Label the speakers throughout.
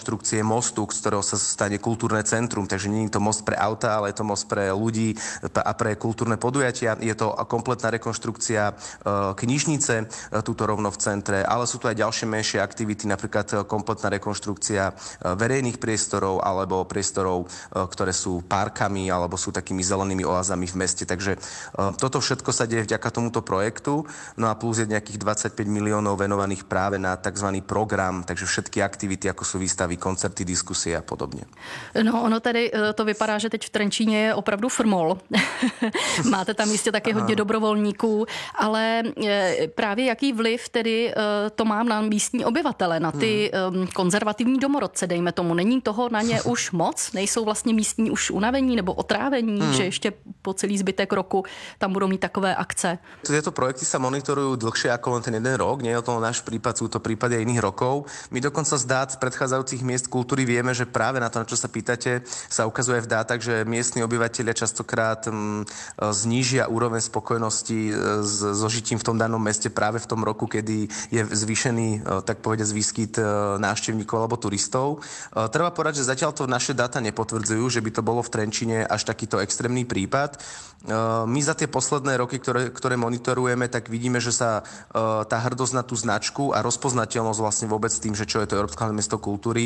Speaker 1: rekonštrukcie mostu, z ktorého sa stane kultúrne centrum, takže nie je to most pre auta, ale je to most pre ľudí a pre kultúrne podujatia. Je to kompletná rekonštrukcia knižnice, tuto rovno v centre, ale sú tu aj ďalšie menšie aktivity, napríklad kompletná rekonštrukcia verejných priestorov alebo priestorov, ktoré sú parkami alebo sú takými zelenými oázami v meste. Takže toto všetko sa deje vďaka tomuto projektu, no a plus je nejakých 25 miliónov venovaných práve na tzv. Program, takže všetky aktivity, ako sú výstavy, koncerty, diskusie a podobně.
Speaker 2: No ono tedy to vypadá, že teď v Trenčíně je opravdu frmol. Máte tam jistě taky hodně dobrovolníků, ale právě jaký vliv tedy to má na místní obyvatele, na ty konzervativní domorodce, dejme tomu. Není toho na ně už moc? Nejsou vlastně místní už unavení nebo otrávení, že ještě po celý zbytek roku tam budou mít takové akce?
Speaker 1: Tieto projekty sa monitorujú dlhšie ako len ten jeden rok. Nie je to náš prípad, sú to prípady aj iných rokov. My dokonca z dát z predchádzajúcich miest kultúry vieme, že práve na to, na čo sa pýtate, sa ukazuje v dátach, že miestni obyvatelia častokrát znížia úroveň spokojnosti so žitím v tom danom meste práve v tom roku, kedy je zvýšený, tak povedať, výskyt návštevníkov alebo turistov. Treba povedať, že zatiaľ to naše dáta nepotvrdzujú, že by to bolo v Trenčine až takýto extrémny prípad. My za tie posledné roky, ktoré monitorujeme, tak vidíme, že sa tá hrdosť na tú značku a rozpoznateľnosť vlastne vôbec tým, že čo je to Európske hlavné mesto kultúry,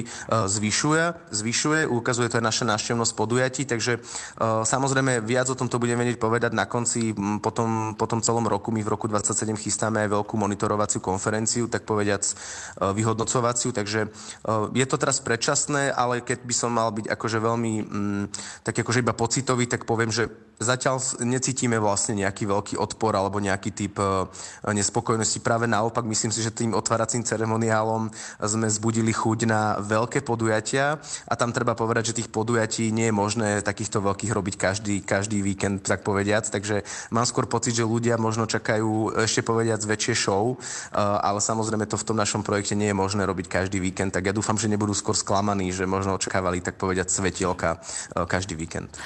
Speaker 1: zvyšuje. Ukazuje to aj naša návštevnosť podujatí, takže samozrejme viac o tomto budeme vedieť povedať na konci, po tom celom roku. My v roku 2027 chystáme aj veľkú monitorovaciu konferenciu, tak povediac vyhodnocovaciu, takže je to teraz predčasné, ale keď by som mal byť akože veľmi tak akože iba pocitový, tak poviem, že zatiaľ necítime vlastne nejaký veľký odpor alebo nejaký typ nespokojnosti. Práve naopak, myslím si, že tým otváracím ceremoniálom sme zbudili chuť na veľké podujatia a tam treba povedať, že tých podujatí nie je možné takýchto veľkých robiť každý víkend, tak povediac. Takže mám skôr pocit, že ľudia možno čakajú ešte povediac väčšie show, ale samozrejme to v tom našom projekte nie je možné robiť každý víkend. Tak ja dúfam, že nebudú skôr sklamaní, že možno očakávali, tak povediac, svetielka každý víkend.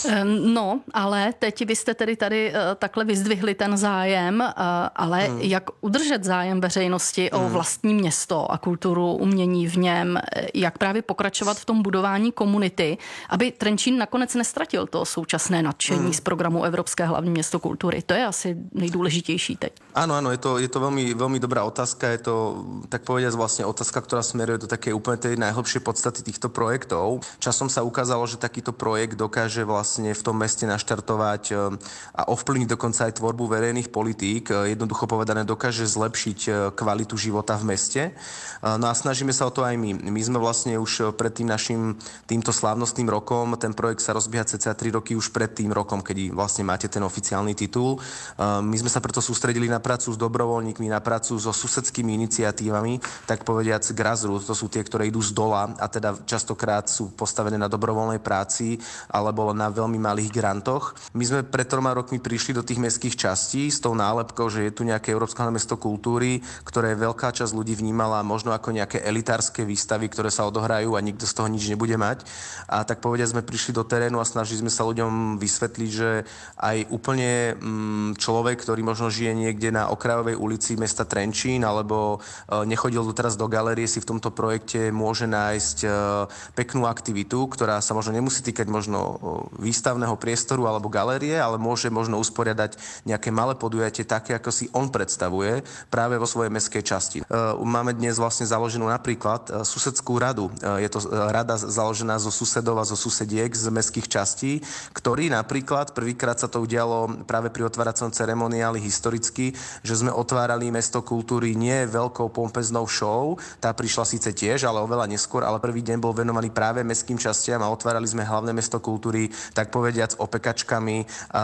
Speaker 2: No, ale teď vy jste tedy tady takhle vyzdvihli ten zájem, ale jak udržet zájem veřejnosti o vlastní město a kulturu, umění v něm, jak právě pokračovat v tom budování komunity, aby Trenčín nakonec nestratil to současné nadšení z programu Evropské hlavní město kultury. To je asi nejdůležitější teď.
Speaker 1: Áno, je to veľmi dobrá otázka. Je to, tak povediať, vlastne otázka, ktorá smeruje do takej úplne tej najhlbšej podstaty týchto projektov. Časom sa ukázalo, že takýto projekt dokáže vlastne v tom meste naštartovať a ovplyvniť dokonca aj tvorbu verejných politík. Jednoducho povedané, dokáže zlepšiť kvalitu života v meste. No a snažíme sa o to aj my. My sme vlastne už pred tým našim týmto slávnostným rokom, ten projekt sa rozbieha cca 3 roky už pred tým rokom, kedy vlastne máte ten oficiálny titul. My sme sa preto sústredili na prácu s dobrovoľníkmi, na prácu so susedskými iniciatívami, tak povediac grassroots, to sú tie, ktoré idú z dola a teda častokrát sú postavené na dobrovoľnej práci alebo na veľmi malých grantoch. My sme pred 3 rokmi prišli do tých mestských častí s tou nálepkou, že je tu nejaké Európske hlavné mesto kultúry, ktoré veľká časť ľudí vnímala možno ako nejaké elitárske výstavy, ktoré sa odohrajú a nikto z toho nič nebude mať. A tak povediac sme prišli do terénu a snažili sme sa ľuďom vysvetliť, že aj úplne človek, ktorý možno žije niekde na okrajovej ulici mesta Trenčín alebo nechodil doteraz do galérie, si v tomto projekte môže nájsť peknú aktivitu, ktorá sa možno nemusí týkať možno výstavného priestoru alebo galérie, ale môže možno usporiadať nejaké malé podujatie také, ako si on predstavuje práve vo svojej mestskej časti. Máme dnes vlastne založenú napríklad susedskú radu. Je to rada založená zo susedov a zo susediek z mestských častí, ktorí napríklad prvýkrát sa to udialo práve pri otváracom ceremoniáli historicky, že sme otvárali mesto kultúry nie veľkou pompeznou show, tá prišla síce tiež, ale oveľa neskôr, ale prvý deň bol venovaný práve mestským častiam a otvárali sme hlavné mesto kultúry, tak povediac opekačkami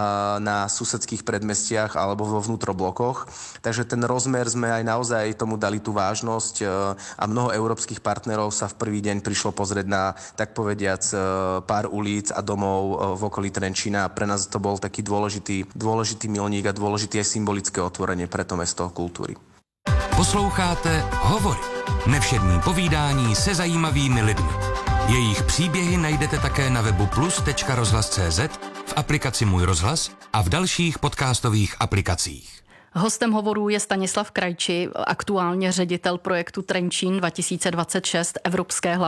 Speaker 1: na susedských predmestiach alebo vo vnútroblokoch. Takže ten rozmer sme aj naozaj tomu dali tú vážnosť a mnoho európskych partnerov sa v prvý deň prišlo pozrieť na, tak povediac, pár ulic a domov v okolí Trenčína. Pre nás to bol taký dôležitý milník a dôležité aj symbolické otvorenie pre to mesto kultury.
Speaker 3: Posloucháte Hovory. Nevšední povídání se zajímavými lidmi. Jejich příběhy najdete také na webu plus.rozhlas.cz, v aplikaci Můj rozhlas a v dalších podcastových aplikacích.
Speaker 2: Hostem hovorů je Stanislav Krajčí, aktuálně ředitel projektu Trenčín 2026 Evropské hlavní